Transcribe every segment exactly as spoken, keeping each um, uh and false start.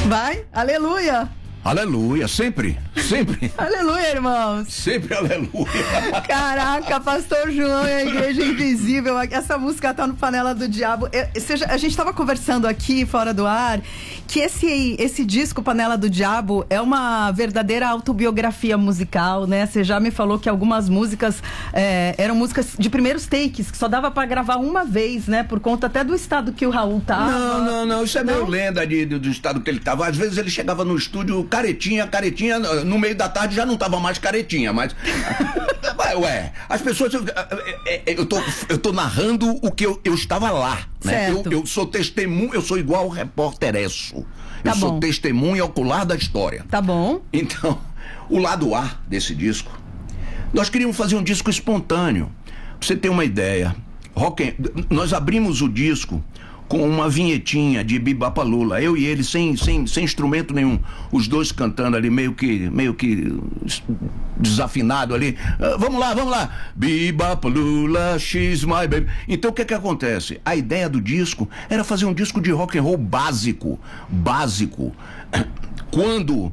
Vai, aleluia. Aleluia, sempre, sempre. Aleluia, irmãos. Sempre aleluia. Caraca, Pastor João e a Igreja Invisível. Essa música tá no Panela do Diabo. Eu, seja, a gente tava conversando aqui, fora do ar, que esse, esse disco, Panela do Diabo, é uma verdadeira autobiografia musical, né? Você já me falou que algumas músicas é, eram músicas de primeiros takes, que só dava pra gravar uma vez, né? Por conta até do estado que o Raul tava. Não, não, não. Isso é meio lenda de, de, do estado que ele tava. Às vezes ele chegava no estúdio caretinha, caretinha, no meio da tarde já não tava mais caretinha, mas... Ué, as pessoas... Eu tô, eu tô narrando o que eu, eu estava lá, né? Eu, eu sou testemunho, eu sou igual o repórter Esso. Eu Tá sou bom. testemunha ocular da história. Tá bom. Então, o lado A desse disco, nós queríamos fazer um disco espontâneo. Pra você ter uma ideia, rock and, nós abrimos o disco com uma vinhetinha de Bibapalula, eu e ele sem, sem, sem instrumento nenhum, os dois cantando ali meio que, meio que desafinado ali, ah, vamos lá, vamos lá, Bibapalula, she's my baby. Então o que que acontece? A ideia do disco era fazer um disco de rock and roll básico, básico. Quando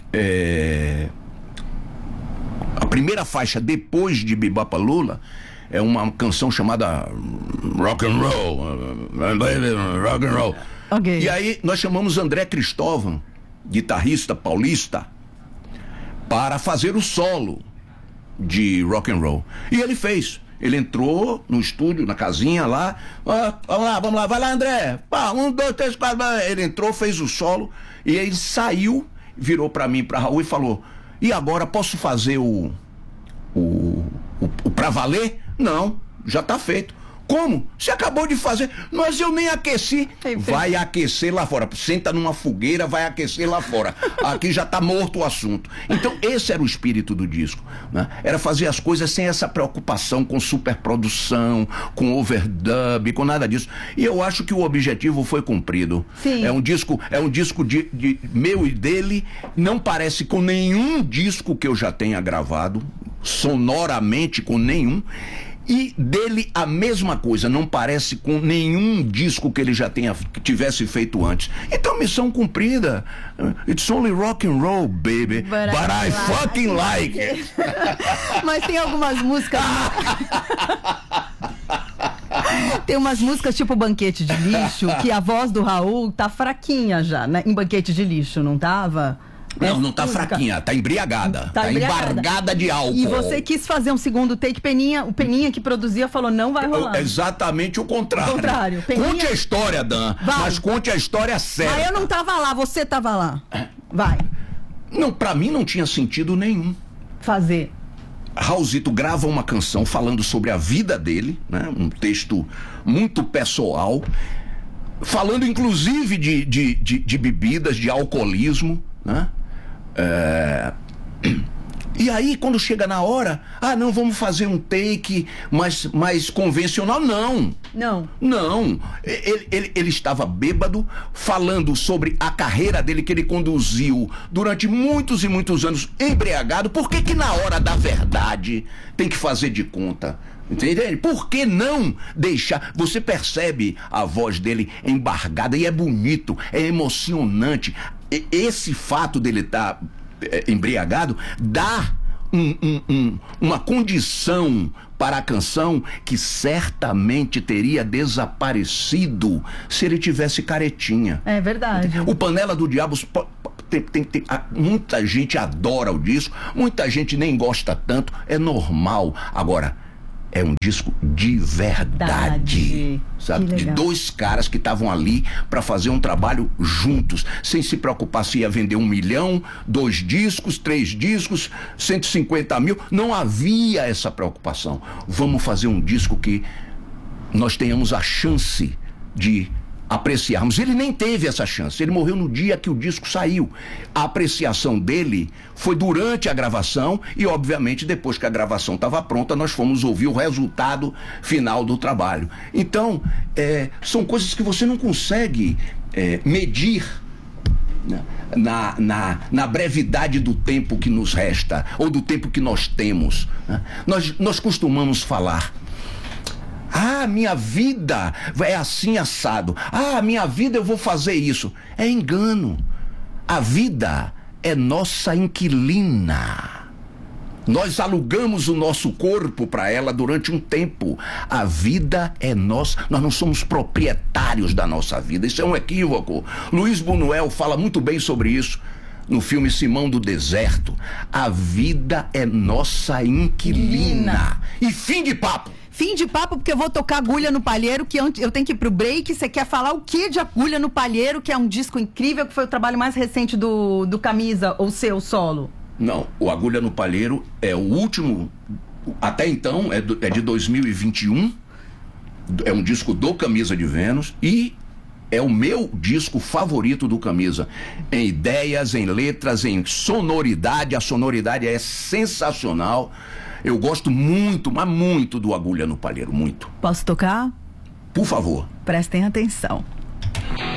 é, a primeira faixa depois de Bibapalula é uma canção chamada Rock and Roll, Rock and Roll. Okay. E aí nós chamamos André Cristóvão, guitarrista paulista, para fazer o solo de Rock and Roll. E ele fez. Ele entrou no estúdio, na casinha lá, ah, vamos lá, vamos lá, vai lá, André. Pá, um, dois, três, quatro. Ele entrou, fez o solo e aí saiu, virou para mim, para Raul e falou: e agora posso fazer o o, o, o pra valer? Não, já tá feito. Como? Você acabou de fazer, mas eu nem aqueci. Vai aquecer lá fora. Senta numa fogueira, vai aquecer lá fora. Aqui já tá morto o assunto. Então esse era o espírito do disco, né? Era fazer as coisas sem essa preocupação com superprodução, com overdub, com nada disso. E eu acho que o objetivo foi cumprido. Sim. É um disco, é um disco de, de meu e dele. Não parece com nenhum disco que eu já tenha gravado, sonoramente com nenhum. E dele a mesma coisa, não parece com nenhum disco que ele já tenha, que tivesse feito antes. Então, missão cumprida. It's only rock and roll, baby. But, But I, I fucking like it. Mas tem algumas músicas... Tem umas músicas tipo Banquete de Lixo, que a voz do Raul tá fraquinha já, né? Em Banquete de Lixo, não tava? Não, é, não tá fraquinha, tá embriagada. Tá, tá embriagada. Embargada de álcool. E você quis fazer um segundo take, Peninha, o Peninha que produzia falou, não vai rolar. Eu, exatamente o contrário. O contrário. Peninha... Conte a história, Dan, vai. Mas conte a história certa. Mas eu não tava lá, você tava lá. Vai. Não, pra mim não tinha sentido nenhum. Fazer. Raulzito grava uma canção falando sobre a vida dele, né? Um texto muito pessoal, falando inclusive de, de, de, de bebidas, de alcoolismo, né? É... E aí quando chega na hora, ah não, vamos fazer um take mais, mais convencional. Não, não, não. Ele, ele, ele estava bêbado, falando sobre a carreira dele que ele conduziu durante muitos e muitos anos embriagado. Por que que na hora da verdade tem que fazer de conta? Entende? Por que não deixar? Você percebe a voz dele embargada e é bonito, é emocionante. Esse fato dele estar é, embriagado dá um, um, um, uma condição para a canção que certamente teria desaparecido se ele tivesse caretinha. É verdade. O Panela do Diabo tem, tem, tem, muita gente adora o disco, muita gente nem gosta tanto, é normal. Agora, é um disco de verdade, sabe? De dois caras que estavam ali para fazer um trabalho juntos, sem se preocupar se ia vender um milhão, dois discos, três discos, cento e cinquenta mil. Não havia essa preocupação. Vamos fazer um disco que nós tenhamos a chance de apreciarmos. Ele nem teve essa chance, ele morreu no dia que o disco saiu. A apreciação dele foi durante a gravação e obviamente depois que a gravação estava pronta nós fomos ouvir o resultado final do trabalho. Então é, são coisas que você não consegue é, medir Na, na, na brevidade do tempo que nos resta ou do tempo que nós temos, né? nós, nós costumamos falar: ah, minha vida é assim assado. Ah, minha vida eu vou fazer isso. É engano. A vida é nossa inquilina. Nós alugamos o nosso corpo para ela durante um tempo. A vida é nossa. Nós não somos proprietários da nossa vida. Isso é um equívoco. Luiz Buñuel fala muito bem sobre isso no filme Simão do Deserto. A vida é nossa inquilina. E fim de papo. Fim de papo, porque eu vou tocar Agulha no Palheiro, que eu tenho que ir pro break. Você quer falar o que de Agulha no Palheiro, que é um disco incrível, que foi o trabalho mais recente do, do Camisa, ou seu solo? Não, o Agulha no Palheiro é o último, até então, é, do, é de dois mil e vinte e um, é um disco do Camisa de Vênus e é o meu disco favorito do Camisa, em ideias, em letras, em sonoridade. A sonoridade é sensacional. Eu gosto muito, mas muito do Agulha no Palheiro, muito. Posso tocar? Por favor. Prestem atenção.